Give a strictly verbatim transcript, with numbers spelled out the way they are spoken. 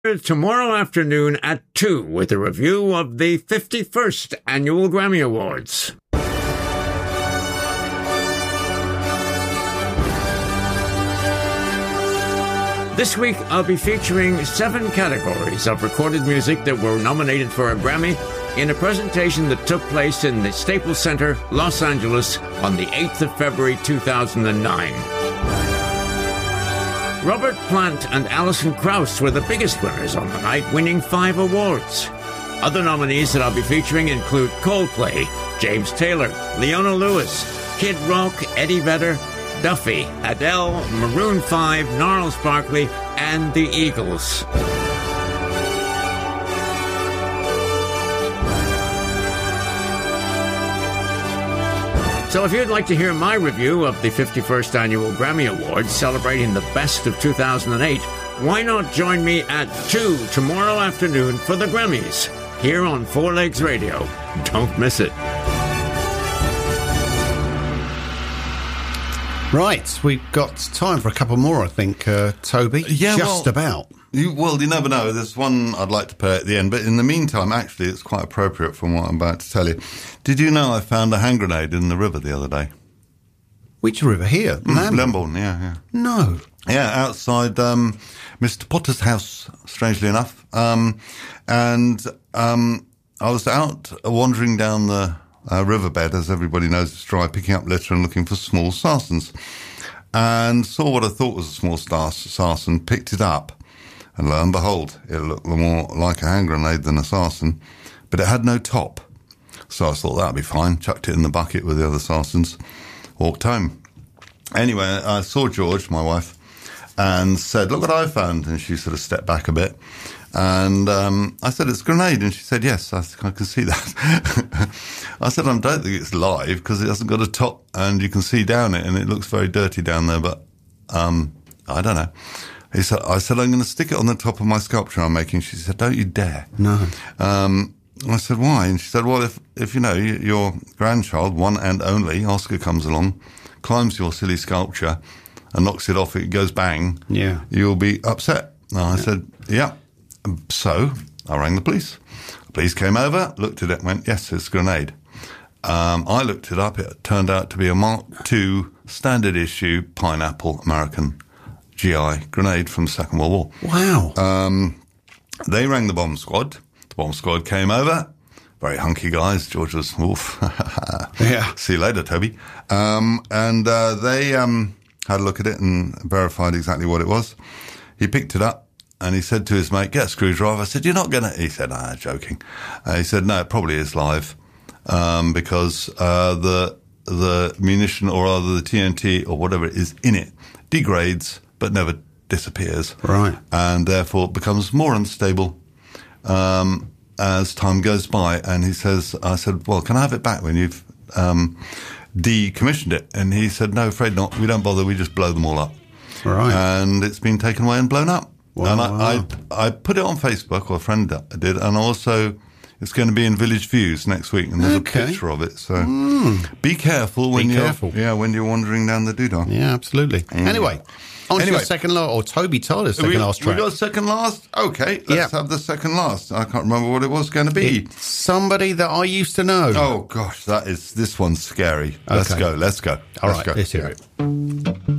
Tomorrow afternoon at two with a review of the fifty-first Annual Grammy Awards. This week, I'll be featuring seven categories of recorded music that were nominated for a Grammy in a presentation that took place in the Staples Center, Los Angeles, on the eighth of February two thousand nine. Robert Plant and Alison Krauss were the biggest winners on the night, winning five awards. Other nominees that I'll be featuring include Coldplay, James Taylor, Leona Lewis, Kid Rock, Eddie Vedder, Duffy, Adele, Maroon five, Gnarls Barkley, and the Eagles. So if you'd like to hear my review of the fifty-first Annual Grammy Awards celebrating the best of two thousand eight, why not join me at two tomorrow afternoon for the Grammys, here on Four Legs Radio. Don't miss it. Right, we've got time for a couple more, I think, uh, Toby. Yeah, Just well, about. You, well, you never know. There's one I'd like to play at the end. But in the meantime, actually, it's quite appropriate from what I'm about to tell you. Did you know I found a hand grenade in the river the other day? Which river? Here? Mm, Lembourne, yeah, yeah. No. Yeah, outside um, Mister Potter's house, strangely enough. Um, and um, I was out wandering down the uh, riverbed, as everybody knows it's dry, picking up litter and looking for small sarsens. And saw what I thought was a small star- sarsen, picked it up. And lo and behold, it looked more like a hand grenade than a sarsen, but it had no top. So I thought that'd be fine, chucked it in the bucket with the other sarsens, walked home. Anyway, I saw George, my wife, and said, look what I found. And she sort of stepped back a bit. And um, I said, it's a grenade. And she said, yes, I, I can see that. I said, I don't think it's live because it hasn't got a top and you can see down it and it looks very dirty down there, but um, I don't know. He said, I said, I'm going to stick it on the top of my sculpture I'm making. She said, don't you dare. No. Um, I said, why? And she said, well, if, if you know, your grandchild, one and only, Oscar, comes along, climbs your silly sculpture and knocks it off, it goes bang, yeah, you'll be upset. And I yeah. said, yeah. So I rang the police. The police came over, looked at it and went, yes, it's a grenade. Um, I looked it up. It turned out to be a Mark two standard issue pineapple American G I grenade from the Second World War. Wow. Um, they rang the bomb squad. The bomb squad came over. Very hunky guys. George was, oof. Yeah. See you later, Toby. Um, and uh, they um, had a look at it and verified exactly what it was. He picked it up and he said to his mate, get a screwdriver. I said, you're not going to... He said, ah, joking. Uh, he said, no, it probably is live um, because uh, the the munition or rather the T N T or whatever is in it degrades but never disappears. Right. And therefore it becomes more unstable um, as time goes by. And he says, I said, well, can I have it back when you've um, decommissioned it? And he said, no, afraid not. We don't bother. We just blow them all up. Right. And it's been taken away and blown up. Wow, and I, wow. I, I put it on Facebook, or a friend did, and also it's going to be in Village Views next week, and there's okay. a picture of it. So mm. be careful when be you're careful. yeah when you're wandering down the doodah. Yeah, absolutely. Mm. Anyway, on anyway, to the second last, or Toby Tyler's second we, last track. We got second last. Okay, let's yeah. have the second last. I can't remember what it was going to be. It's somebody that I used to know. Oh gosh, that is this one's scary. Let's okay. go. Let's go. All let's right, go. let's hear it.